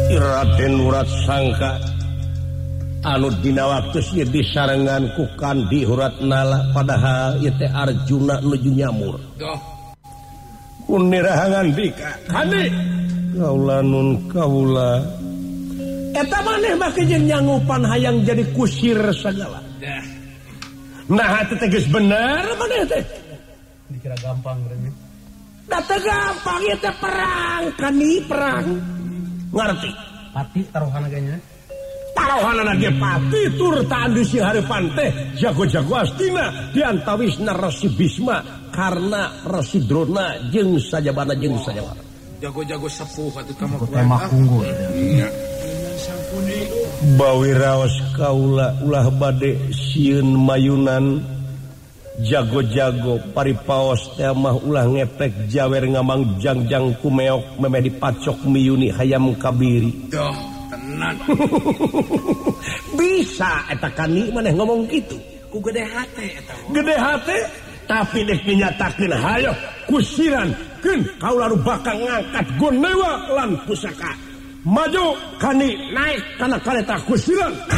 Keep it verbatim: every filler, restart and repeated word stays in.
Raden Urat Sangka anu dina waktu ieu disarengan ku Kandi Huratnala padahal ieu teh Arjuna nuju nyamur. Doh. Kunirahangan dika. Kandi kaula nun kaula. Eta maneh make jeung nyangupan hayang jadi kusir sagala. Dah. Nah teh geus bener maneh teh. Dikira gampang rene. Da teh gampang ieu teh perang, Kandi perang. Ngarti. Pati taruhan aganya. Taruhanana ge pati tur tandus si hareupan teh jago-jago astina diantawisna Resi Bisma karna Resi Drona jeung sajabana jeung sajabana. Jago-jago sepuh atuh ka tema unggul. Bawi raos kaula ulah bade sieun mayunan jago-jago paripaos teh mah ulah ngepek jawer ngamang jangjang kumeok memeh dipacok miyuni hayam kabiri. Doh, tenan. Bisa eta Kandi maneh ngomong kitu. Ku gede hate eta. Gede hate tapi dek dinyatakeun hayo kusiran keun kaula nu bakal ngangkat gonewa lan pusaka. Maju Kandi naik kana kareta kusiran.